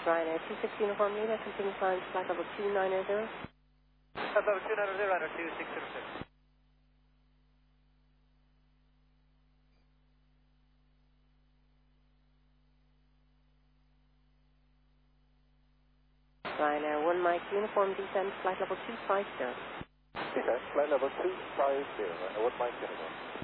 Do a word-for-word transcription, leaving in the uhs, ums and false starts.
Ryanair two six uniform leader, continue flying flight level two nine zero. Flight level two nine zero, Ryanair two six zero six. Ryanair one Mike uniform descent, flight level two five zero. Descent, flight level two five zero, Ryanair one Mike uniform.